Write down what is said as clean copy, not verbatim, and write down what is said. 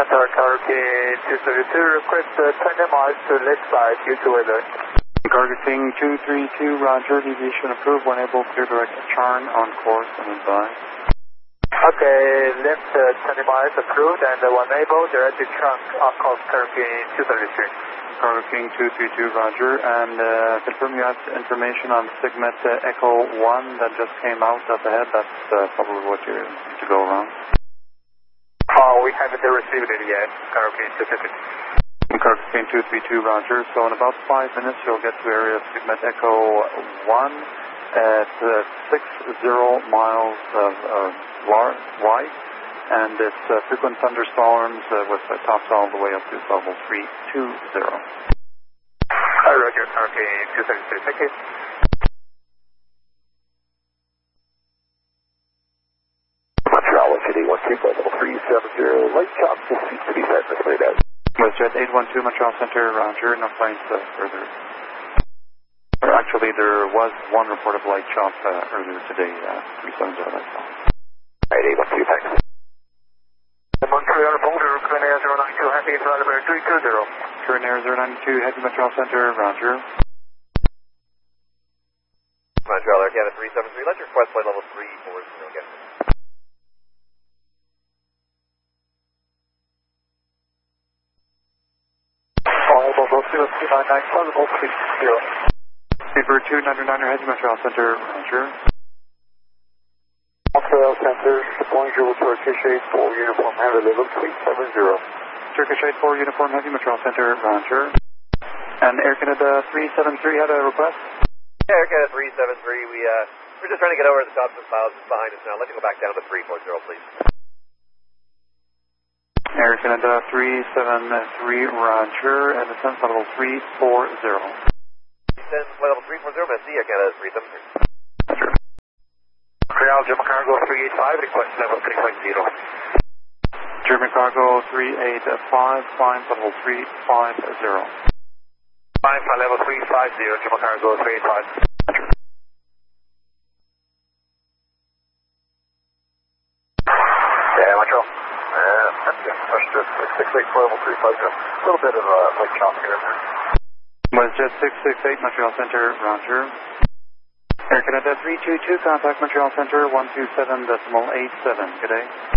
Tower K232, request 20 miles to left side due to weather. Cargo King 232, roger, deviation approved, when able, clear direct Charn on course and advise. Okay, left 20 miles approved and when able, direct trunk on course Tower K233. Cargo King 232, roger, and confirm you have information on Sigmet Echo 1 that just came out up ahead. That's probably what you need to go around. We haven't received it yet, Cargo King 232. Cargo King 232, roger. So in about 5 minutes, you'll get to area of Sigmet Echo 1 at 60 miles wide, and it's frequent thunderstorms with tops all the way up to level 320. Roger, Cargo King 232, thank you. Montreal, City 135, level 370, light chop, this seems to be set this way down. WestJet 812, Montreal Center, roger, no planes further. Or actually, there was one report of light chop earlier today, 370 light chop. Alright, 812, thanks. Montreal, Boulder, current air 092, happy to Alabama 320. Current air 092, head to Montreal Center, roger. Montreal Air Canada 373, let your request flight level 340 again. Paper 299, head to Montreal Center, roger. Montreal Center, bonjour, Turkish 84, uniform heavy level 370. Turkish 84, uniform heavy, Montreal Center, roger. And Air Canada 373 had a request? Yeah, Air Canada 373, we're just trying to get over the top of the clouds behind us now. Let me go back down to 340, please. Air Canada 373, roger, and descent level 340. Descent level 340, Messi, Air Canada 373. Roger. Montreal, German Cargo 385, request level 350. German Cargo 385, climb level 350. Climb for level 350, German Cargo 385. Roger. Yeah, Montreal. Pushed to 668 for level 350. A little bit of light chop here. WestJet 668, Montreal Center, roger. Air Canada 322, contact Montreal Center 127.87. Good day.